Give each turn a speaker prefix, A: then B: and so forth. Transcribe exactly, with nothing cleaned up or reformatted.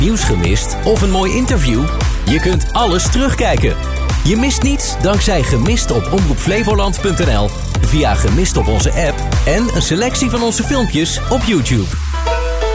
A: Nieuws gemist of een mooi interview? Je kunt alles terugkijken. Je mist niets dankzij Gemist op omroep flevoland punt n l, via Gemist op onze app en een selectie van onze filmpjes op YouTube.